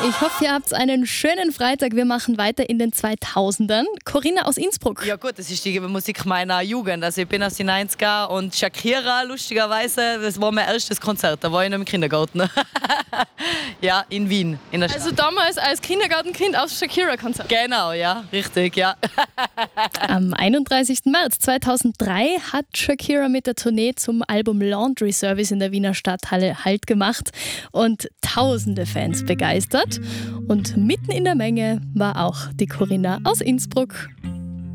Ich hoffe, ihr habt einen schönen Freitag. Wir machen weiter in den 2000ern. Corinna aus Innsbruck. Ja gut, das ist die Musik meiner Jugend. Also ich bin aus den 90er und Shakira, lustigerweise, das war mein erstes Konzert. Da war ich noch im Kindergarten. Ja, in Wien. In der Also damals als Kindergartenkind aufs Shakira-Konzert. Genau, ja, richtig, ja. Am 31. März 2003 hat Shakira mit der Tournee zum Album Laundry Service in der Wiener Stadthalle Halt gemacht und tausende Fans begeistert. Und mitten in der Menge war auch die Corinna aus Innsbruck.